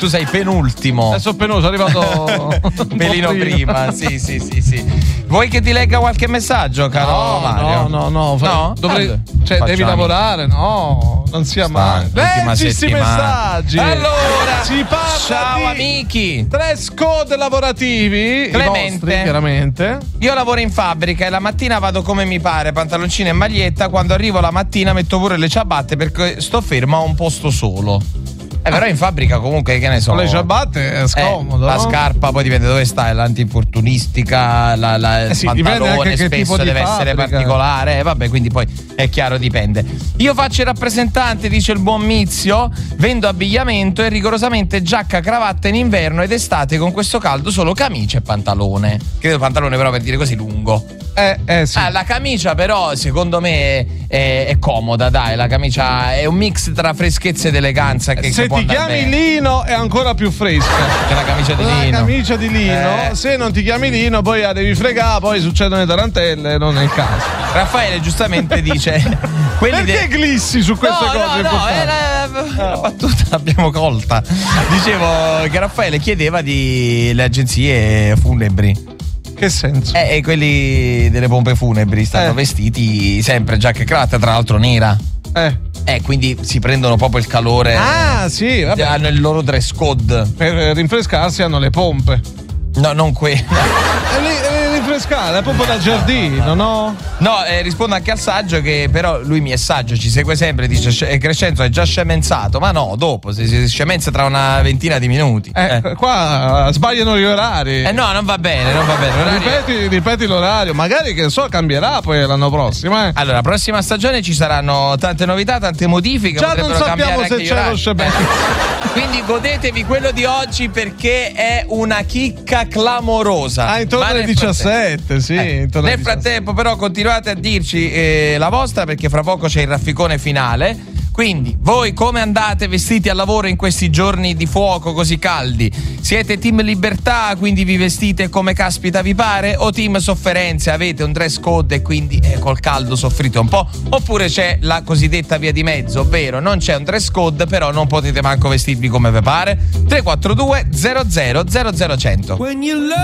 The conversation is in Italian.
tu sei penultimo. Adesso sono arrivato un pelino prima. Sì. Vuoi che ti legga qualche messaggio, caro Mario? No. Devi lavorare, non sia male. Leggi messaggi. Allora, si parla ciao amici. Dress code lavorativi. Clemente, vostri, chiaramente. Io lavoro in fabbrica e la mattina vado come mi pare, pantaloncino e maglietta. Quando arrivo la mattina metto pure le ciabatte perché sto fermo a un posto solo. Però in fabbrica comunque, che ne so, con le ciabatte è scomodo. La scarpa poi dipende dove stai, l'antinfortunistica, il pantalone spesso deve essere particolare. Vabbè, quindi poi è chiaro, dipende. Io faccio il rappresentante, dice il buon Mizio, vendo abbigliamento e rigorosamente giacca, cravatta in inverno ed estate con questo caldo solo camicia e pantalone. Credo pantalone però per dire così lungo. Sì. La camicia però secondo me è comoda, dai, la camicia è un mix tra freschezza ed eleganza che se ti chiami Lino è ancora più fresca che la camicia di Lino. La camicia di Lino, se non ti chiami Lino poi la devi fregare, poi succedono le tarantelle, non è il caso. Raffaele giustamente dice perché glissi su queste cose? La battuta l'abbiamo colta. Dicevo che Raffaele chiedeva di le agenzie funebri. Che senso? Quelli delle pompe funebri stanno vestiti sempre giacca e cravatta, tra l'altro nera. Quindi si prendono proprio il calore. Sì, vabbè. Hanno il loro dress code. Per rinfrescarsi hanno le pompe. No, non quelle. Rinfrescare, è proprio da giardino, no? No, rispondo anche al saggio che però lui mi è saggio, ci segue sempre, dice Crescenzo è già scemenzato, ma no, dopo, si scemenza tra una ventina di minuti. Qua sbagliano gli orari. No, non va bene. Ripeti l'orario, magari che cambierà poi l'anno prossimo. Allora, prossima stagione ci saranno tante novità, tante modifiche. Già non sappiamo se c'è lo scemenzo. Quindi godetevi quello di oggi perché è una chicca clamorosa. Intorno alle 17, sì. Nel frattempo però continuate a dirci la vostra perché fra poco c'è il rafficone finale. Quindi voi come andate vestiti al lavoro in questi giorni di fuoco così caldi? Siete team libertà, quindi vi vestite come caspita vi pare, o team sofferenze, avete un dress code e quindi col caldo soffrite un po'? Oppure c'è la cosiddetta via di mezzo, ovvero non c'è un dress code però non potete manco vestirvi come vi pare? 342 00 00 100.